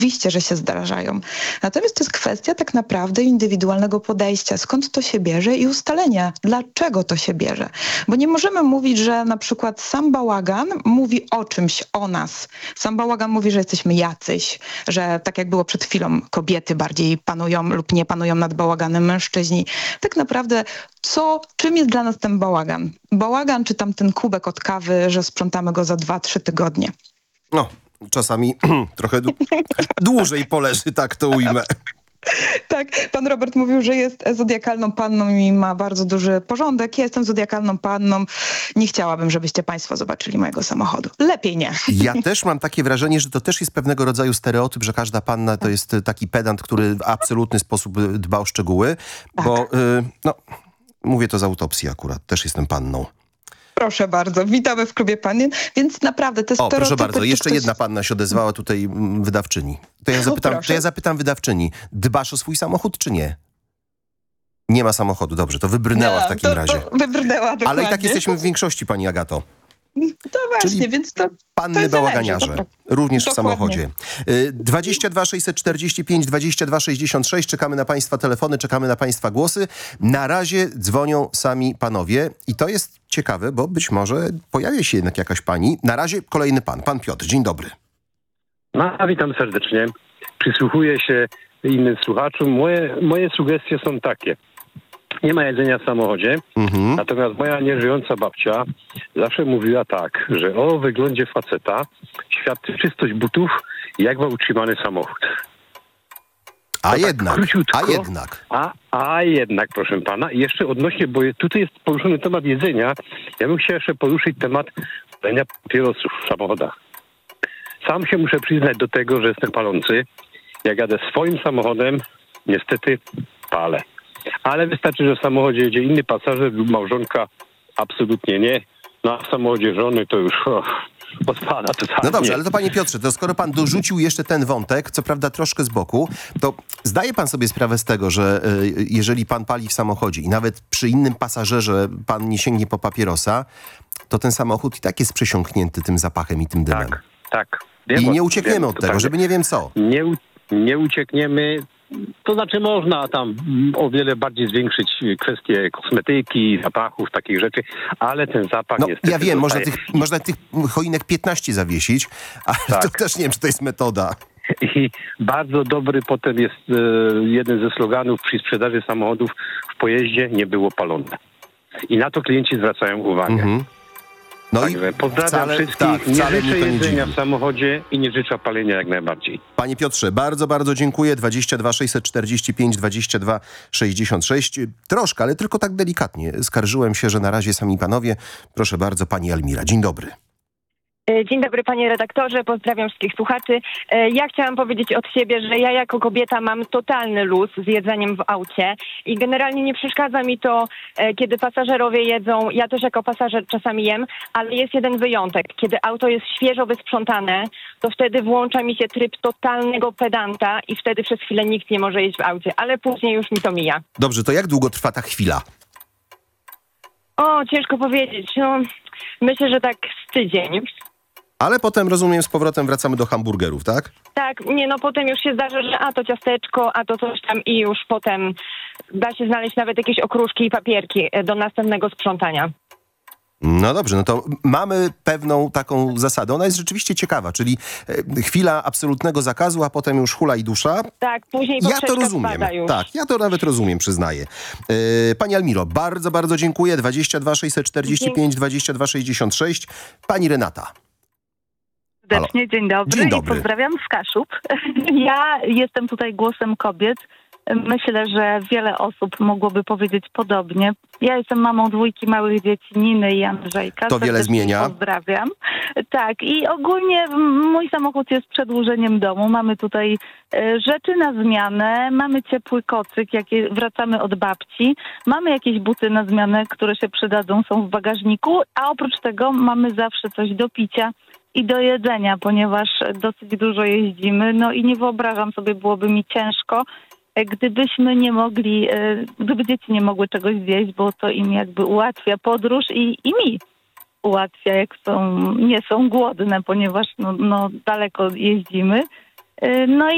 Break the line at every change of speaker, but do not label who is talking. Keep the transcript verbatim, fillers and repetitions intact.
Oczywiście, że się zdarzają. Natomiast to jest kwestia tak naprawdę indywidualnego podejścia, skąd to się bierze i ustalenia, dlaczego to się bierze. Bo nie możemy mówić, że na przykład sam bałagan mówi o czymś, o nas. Sam bałagan mówi, że jesteśmy jacyś, że tak jak było przed chwilą, kobiety bardziej panują lub nie panują nad bałaganem mężczyźni. Tak naprawdę co, czym jest dla nas ten bałagan? Bałagan czy tam ten kubek od kawy, że sprzątamy go za dwa, trzy tygodnie.
No, czasami trochę dłu- dłużej poleży, tak to ujmę.
Tak, pan Robert mówił, że jest zodiakalną panną i ma bardzo duży porządek. Ja jestem zodiakalną panną. Nie chciałabym, żebyście państwo zobaczyli mojego samochodu. Lepiej nie.
Ja też mam takie wrażenie, że to też jest pewnego rodzaju stereotyp, że każda panna to jest taki pedant, który w absolutny sposób dba o szczegóły,
Tak.
bo y, no, mówię to z autopsji akurat, też jestem panną.
Proszę bardzo, witamy w klubie panien, więc naprawdę te
O,
stereotypy...
proszę bardzo,
czy
jeszcze
ktoś...
jedna panna się odezwała tutaj, mm, wydawczyni. To ja, zapytam,
proszę.
to ja zapytam wydawczyni, dbasz o swój samochód czy nie? Nie ma samochodu, dobrze, to wybrnęła
No,
w takim
to,
razie.
To wybrnęła dokładnie.
Ale i tak jesteśmy w większości, pani Agato.
To właśnie,
Czyli
więc to...
Panny
to zależy,
bałaganiarze,
to-
również w
Dokładnie.
samochodzie. Y, dwadzieścia dwa sześćset czterdzieści pięć dwadzieścia dwa sześćdziesiąt sześć, czekamy na państwa telefony, czekamy na państwa głosy. Na razie dzwonią sami panowie i to jest ciekawe, bo być może pojawi się jednak jakaś pani. Na razie kolejny pan, pan Piotr, dzień dobry.
No, witam serdecznie. Przysłuchuję się innym słuchaczom. Moje, moje sugestie są takie. Nie ma jedzenia w samochodzie,
Mhm.
natomiast moja nieżyjąca babcia zawsze mówiła tak, że o wyglądzie faceta świadczy czystość butów i jak ma utrzymany samochód.
A
tak
jednak,
króciutko.
a jednak.
A, a jednak, proszę pana, i jeszcze odnośnie, bo je- tutaj jest poruszony temat jedzenia, ja bym chciał jeszcze poruszyć temat palenia papierosów w samochodach. Sam się muszę przyznać do tego, że jestem palący. Jak jadę swoim samochodem, niestety palę. Ale wystarczy, że w samochodzie jedzie inny pasażer lub małżonka, absolutnie nie. No a w samochodzie żony to już o, odpada totalnie.
No dobrze, ale to panie Piotrze, to skoro pan dorzucił jeszcze ten wątek, co prawda troszkę z boku, to zdaje pan sobie sprawę z tego, że y, jeżeli pan pali w samochodzie i nawet przy innym pasażerze pan nie sięgnie po papierosa, to ten samochód i tak jest przesiąknięty tym zapachem i tym dymem.
Tak, tak. Wiem
I
o
nie
tym,
uciekniemy
wiem,
od tego,
totalnie.
żeby nie wiem co.
Nie, u- nie uciekniemy. To znaczy można tam mm, o wiele bardziej zwiększyć kwestie kosmetyki, zapachów, takich rzeczy, ale ten zapach
No
niestety
ja wiem, można
zostaje.
tych, można tych choinek piętnaście zawiesić, ale
Tak.
to też nie wiem, czy to jest metoda.
I bardzo dobry potem jest e, jeden ze sloganów przy sprzedaży samochodów: w pojeździe nie było palone. I na to klienci zwracają uwagę.
Mhm. No
Także pozdrawiam
wcale,
wszystkich.
tak,
nie
wcale
życzę
mnie to nie
jedzenia
dziwi.
w samochodzie i nie życzę palenia jak najbardziej.
Panie Piotrze, bardzo, bardzo dziękuję. dwadzieścia dwa sześćset czterdzieści pięć dwadzieścia dwa sześćdziesiąt sześć. Troszkę, ale tylko tak delikatnie. Skarżyłem się, że na razie sami panowie. Proszę bardzo, pani Elmira. Dzień dobry.
Dzień dobry panie redaktorze, pozdrawiam wszystkich słuchaczy. Ja chciałam powiedzieć od siebie, że ja jako kobieta mam totalny luz z jedzeniem w aucie i generalnie nie przeszkadza mi to, kiedy pasażerowie jedzą. Ja też jako pasażer czasami jem, ale jest jeden wyjątek. Kiedy auto jest świeżo wysprzątane, to wtedy włącza mi się tryb totalnego pedanta i wtedy przez chwilę nikt nie może jeść w aucie, ale później już mi to mija.
Dobrze, to jak długo trwa ta chwila?
O, ciężko powiedzieć. No, myślę, że tak z tydzień.
Ale potem, rozumiem, z powrotem wracamy do hamburgerów, tak?
Tak, nie no potem już się zdarza, że a to ciasteczko, a to coś tam i już potem da się znaleźć nawet jakieś okruszki i papierki do następnego sprzątania.
No dobrze, no to mamy pewną taką zasadę. Ona jest rzeczywiście ciekawa, czyli e, chwila absolutnego zakazu, a potem już hula i dusza.
Tak, później
Ja to
poprzeczka
rozumiem.
spada już.
Tak, ja to nawet rozumiem, przyznaję. E, pani Almiro, bardzo, bardzo dziękuję. dwadzieścia dwa sześćset czterdzieści pięć dwadzieścia dwa sześćdziesiąt sześć. Pani Renata.
Serdecznie, dzień dobry,
Dzień dobry.
i pozdrawiam z Kaszub. Ja jestem tutaj głosem kobiet. Myślę, że wiele osób mogłoby powiedzieć podobnie. Ja jestem mamą dwójki małych dzieci, Niny i Andrzejka.
To wiele
Serdecznie
zmienia.
Pozdrawiam. Tak, i ogólnie mój samochód jest przedłużeniem domu. Mamy tutaj e, rzeczy na zmianę, mamy ciepły kocyk, jakie wracamy od babci, mamy jakieś buty na zmianę, które się przydadzą, są w bagażniku, a oprócz tego mamy zawsze coś do picia i do jedzenia, ponieważ dosyć dużo jeździmy. No i nie wyobrażam sobie, byłoby mi ciężko, gdybyśmy nie mogli, gdyby dzieci nie mogły czegoś zjeść, bo to im jakby ułatwia podróż i, i mi ułatwia, jak są, nie są głodne, ponieważ no, no, daleko jeździmy. No i